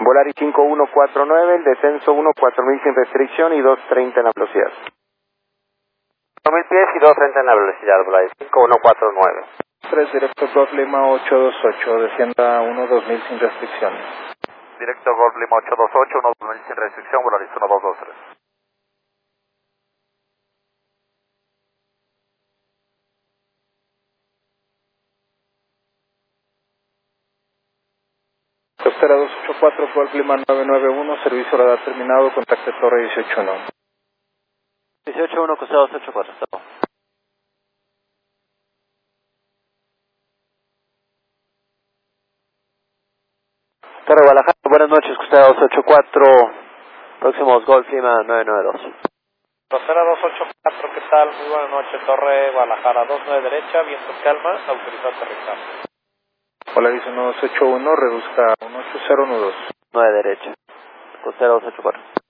Volaris 5149, el descenso 14000 sin restricción y 230 en la velocidad. 1000 pies y 230 en la velocidad, Volaris 5149. 3 directo Golf Lima 828, descienda 12000 sin restricciones. Directo Golf Lima 828, 12000 sin restricción, Volaris 1223. Costera 284, Golf Lima 991, servicio radar terminado, contacte torre 181. 181, Costera 284, está bien. Torre Guadalajara, buenas noches, Costera 284, próximos Golf Lima 992. Costera 284, ¿qué tal? Muy buenas noches, Torre Guadalajara, 29 derecha, viento en calma, autorizado aterrizar. Volaris 1281, reduzca 18012. 9 derecha, Costera 284.